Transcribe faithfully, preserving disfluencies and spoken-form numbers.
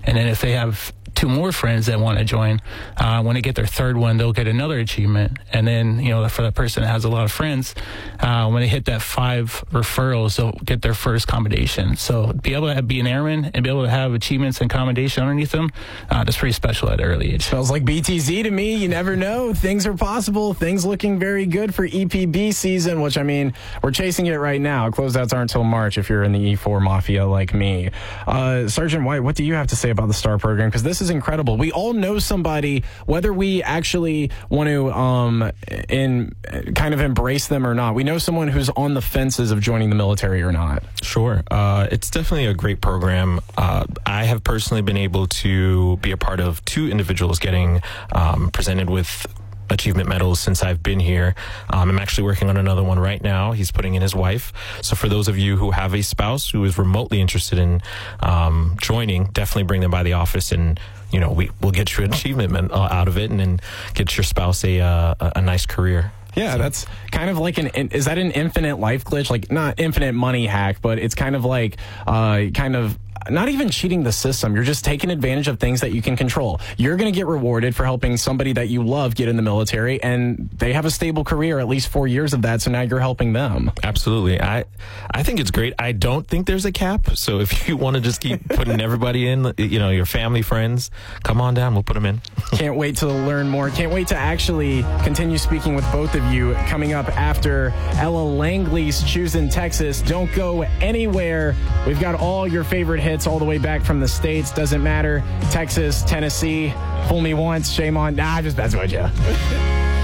And then if they have two more friends that want to join, uh, when they get their third one, they'll get another achievement. And then, you know, for that person that has a lot of friends, uh, when they hit that five referrals, they'll get their first commendation. So be able to be an airman and be able to have achievements and commendation underneath them, uh, that's pretty special at an early age. Smells like B T Z to me. You never know. Things are possible. Things looking very good for E P B season, which, I mean, we're chasing it right now. Closeouts aren't until March if you're in the E four Mafia like me. Uh, Sergeant White, what do you have to say about the STAR program? Because this is incredible. We all know somebody, whether we actually want to um, in kind of embrace them or not. We know someone who's on the fences of joining the military or not. Sure. Uh, it's definitely a great program. Uh, I have personally been able to be a part of two individuals getting um, presented with achievement medals since I've been here. Um, I'm actually working on another one right now. He's putting in his wife. So for those of you who have a spouse who is remotely interested in um, joining, definitely bring them by the office, and you know we will get you an achievement uh, out of it, and then get your spouse a uh, a nice career. Yeah, So- that's kind of like an, is that an infinite life glitch? Like, not infinite money hack, but it's kind of like, uh, kind of, not even cheating the system. You're just taking advantage of things that you can control. You're going to get rewarded for helping somebody that you love get in the military, and they have a stable career, at least four years of that, so now you're helping them. Absolutely. I I think it's great. I don't think there's a cap. So if you want to just keep putting everybody in, you know, your family, friends, come on down. We'll put them in. Can't wait to learn more. Can't wait to actually continue speaking with both of you coming up after Ella Langley's Choosing Texas. Don't go anywhere. We've got all your favorite hits all the way back from the States. Doesn't matter. Texas, Tennessee. Fool me once, shame on. Nah, I'm just messing with you.